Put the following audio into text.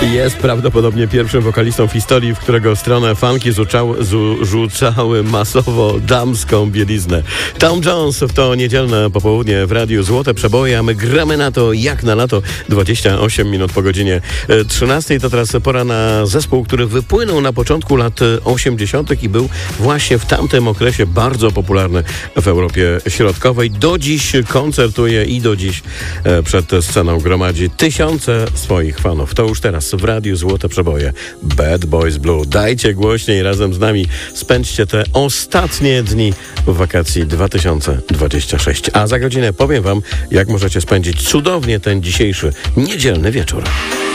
Jest prawdopodobnie pierwszym wokalistą w historii, w którego stronę funky rzucały masowo damską bieliznę. Tom Jones w to niedzielne popołudnie w radiu Złote Przeboje, a my gramy na to jak na lato. 28 minut po godzinie 13. To teraz pora na zespół, który wypłynął na początku lat 80. i był właśnie w tamtym okresie bardzo popularny w Europie Środkowej. Do dziś koncertuje i do dziś przed sceną gromadzi tysiące swoich fanów. To już teraz w radiu Złote Przeboje. Bad Boys Blue. Dajcie głośniej, razem z nami spędźcie te ostatnie dni wakacji 2026. A za godzinę powiem wam, jak możecie spędzić cudownie ten dzisiejszy niedzielny wieczór.